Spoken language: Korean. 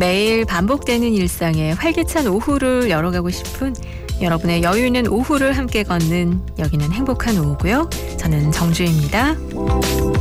매일 반복되는 일상에 활기찬 오후를 열어가고 싶은 여러분의 여유 있는 오후를 함께 걷는 여기는 행복한 오후고요. 저는 정주희입니다.